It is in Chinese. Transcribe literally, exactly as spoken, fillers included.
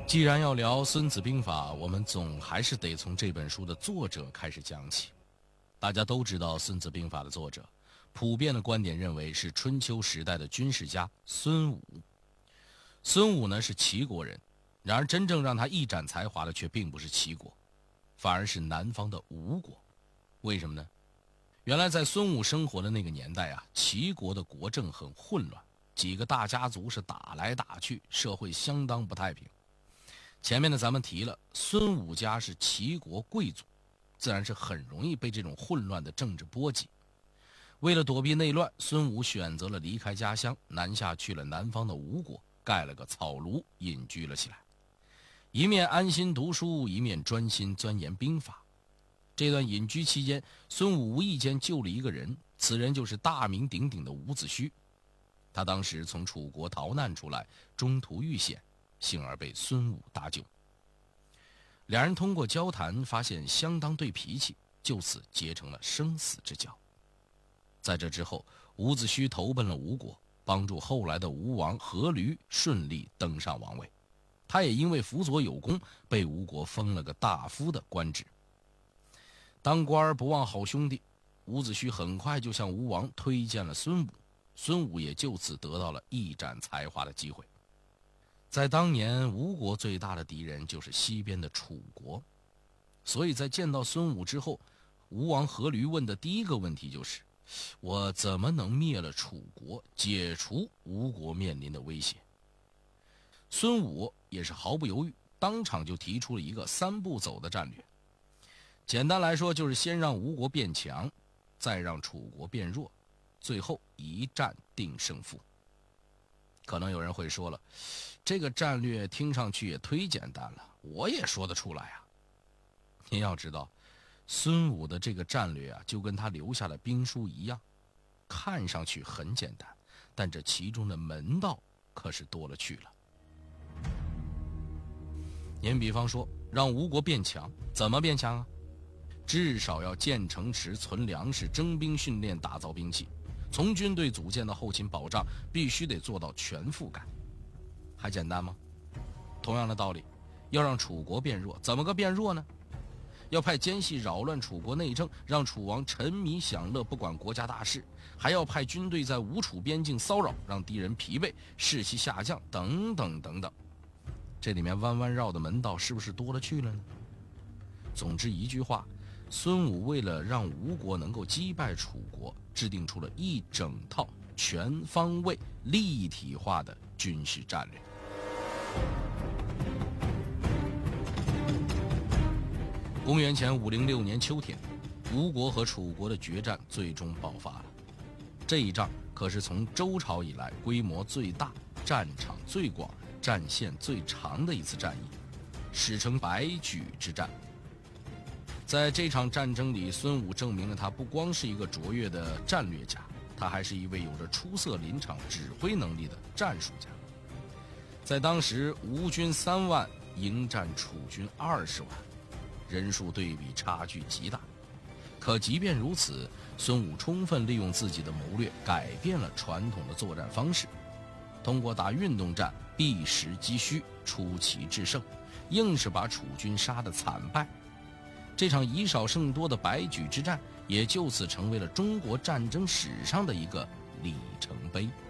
既然要聊《孙子兵法》，我们总还是得从这本书的作者开始讲起。大家都知道《孙子兵法》的作者，普遍的观点认为是春秋时代的军事家孙武。孙武呢是齐国人，然而真正让他一展才华的却并不是齐国，反而是南方的吴国。为什么呢？原来在孙武生活的那个年代啊，齐国的国政很混乱，几个大家族是打来打去，社会相当不太平。前面呢咱们提了，孙武家是齐国贵族，自然是很容易被这种混乱的政治波及。为了躲避内乱，孙武选择了离开家乡，南下去了南方的吴国，盖了个草庐，隐居了起来。一面安心读书，一面专心钻研兵法。这段隐居期间，孙武无意间救了一个人，此人就是大名鼎鼎的伍子胥。他当时从楚国逃难出来，中途遇险，幸而被孙武搭救。两人通过交谈发现相当对脾气，就此结成了生死之交。在这之后，伍子胥投奔了吴国，帮助后来的吴王阖闾顺利登上王位。他也因为辅佐有功，被吴国封了个大夫的官职。当官不忘好兄弟，伍子胥很快就向吴王推荐了孙武，孙武也就此得到了一展才华的机会。在当年，吴国最大的敌人就是西边的楚国，所以在见到孙武之后，吴王阖闾问的第一个问题就是：我怎么能灭了楚国，解除吴国面临的威胁？孙武也是毫不犹豫，当场就提出了一个三步走的战略。简单来说，就是先让吴国变强，再让楚国变弱，最后一战定胜负。可能有人会说了，这个战略听上去也忒简单了，我也说得出来啊。您要知道，孙武的这个战略啊，就跟他留下的兵书一样，看上去很简单，但这其中的门道可是多了去了。您比方说，让吴国变强，怎么变强啊？至少要建城池、存粮食、征兵训练、打造兵器，从军队组建到后勤保障，必须得做到全覆盖。还简单吗？同样的道理，要让楚国变弱，怎么个变弱呢？要派奸细扰乱楚国内政，让楚王沉迷享乐，不管国家大事，还要派军队在吴楚边境骚扰，让敌人疲惫，士气下降，等等等等。这里面弯弯绕的门道是不是多了去了呢？总之一句话，孙武为了让吴国能够击败楚国，制定出了一整套全方位立体化的军事战略。公元前五零六年秋天，吴国和楚国的决战最终爆发了。这一仗可是从周朝以来规模最大、战场最广、战线最长的一次战役，史称白举之战。在这场战争里，孙武证明了他不光是一个卓越的战略家，他还是一位有着出色临场指挥能力的战术家。在当时，吴军三万迎战楚军二十万，人数对比差距极大。可即便如此，孙武充分利用自己的谋略，改变了传统的作战方式，通过打运动战，避实击虚，出奇制胜，硬是把楚军杀得惨败。这场以少胜多的白举之战，也就此成为了中国战争史上的一个里程碑。